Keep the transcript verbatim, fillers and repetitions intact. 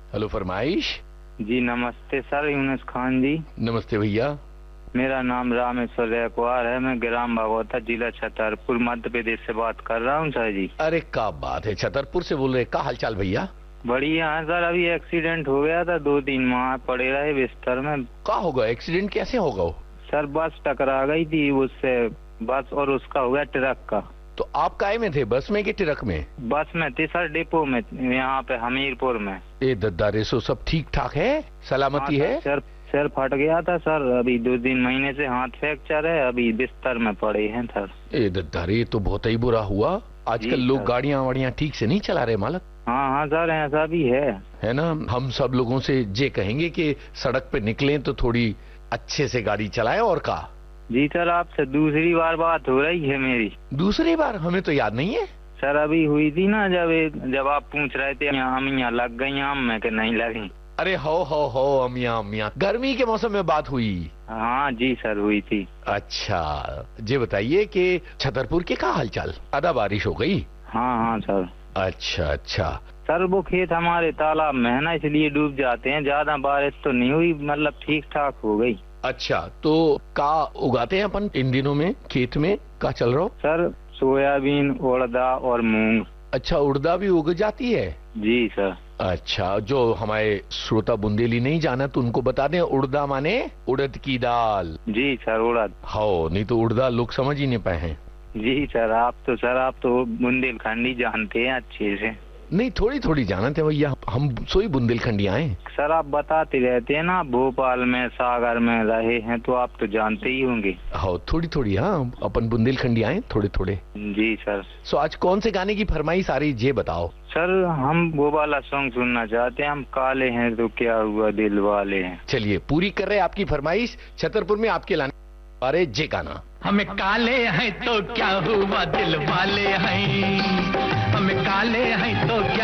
Hello फरमाइश। जी नमस्ते sir, Yunus Khan जी। नमस्ते भैया। मेरा नाम रामेश्वर रेकवार है। मैं ग्राम भागवता, जिला छतरपुर, मध्य प्रदेश से बात कर रहा हूँ सर जी। अरे क्या बात है, छतरपुर से बोल रहे, क्या हालचाल भैया? बढ़िया है सर। अभी एक्सीडेंट हो गया था, दो तीन माह पड़े रहे बिस्तर में। क्या होगा? एक्सीडेंट कैसे होगा वो? सर बस टकरा गई थी उससे, बस, और उसका हो गया ट्रक का। तो आप काय में थे, बस में कि ट्रक में? बस में थे सर, डिपो में, यहाँ पे हमीरपुर में। ए दद्दारे, सो सब ठीक ठाक है, सलामती हाँ, है? सर सिर फट गया था सर। अभी दो तीन महीने से हाथ फ्रैक्चर है, अभी बिस्तर में पड़े हैं सर। ए दद्दारे, ये तो बहुत ही बुरा हुआ। आजकल लोग गाड़ियाँ वाड़ियाँ ठीक से नहीं चला रहे मालक। हाँ हाँ सर, ऐसा भी है है ना। हम सब लोगों से ये कहेंगे कि सड़क पे निकलें तो थोड़ी अच्छे से गाड़ी चलाएं। और का जी सर, आपसे दूसरी बार बात हो रही है मेरी। दूसरी बार? हमें तो याद नहीं है सर अभी हुई थी ना, जब जब आप पूछ रहे थे हम यहाँ लग गई आम में कि नहीं लगी। अरे हो हो हो अमिया अमिया, गर्मी के मौसम में बात हुई। हाँ जी सर, हुई थी। अच्छा, ये बताइए कि छतरपुर के क्या हालचाल? आधा बारिश हो गई? हाँ हाँ सर। अच्छा अच्छा। सर वो खेत हमारे तालाब में है ना, इसलिए डूब जाते हैं। ज्यादा बारिश तो नहीं हुई, मतलब ठीक ठाक हो गई। अच्छा, तो का उगाते हैं अपन इन दिनों में खेत में? का चल रहा हो? सर सोयाबीन, उड़दा और मूंग। अच्छा, उड़दा भी उग जाती है? जी सर। अच्छा, जो हमारे श्रोता बुंदेली नहीं जाना तो उनको बता दें, उड़दा माने उड़द की दाल। जी सर, उड़द। हो, नहीं तो उड़दा लोग समझ ही नहीं पाए हैं। जी सर, आप तो सर आप तो बुंदेलखंडी जानते हैं अच्छे से। नहीं, थोड़ी थोड़ी जानते हैं भैया, हम सोई बुंदेलखंडी आए। सर आप बताते रहते हैं ना, भोपाल में, सागर में रहे हैं, तो आप तो जानते ही होंगे। हाँ, थोड़ी थोड़ी। हाँ, अपन बुंदेलखंडी आए थोड़े थोड़े। जी सर। सो आज कौन से गाने की फरमाइश आ रही, ये बताओ। सर हम वो वाला सॉन्ग सुनना चाहते हैं, हम काले हैं तो क्या हुआ दिल वाले हैं। चलिए, पूरी कर रहे हैं आपकी फरमाइश। छतरपुर में आपके लाने बारे जे गाना। हमें काले हैं तो क्या हुआ दिल वाले हैं, हमें काले हैं तो क्या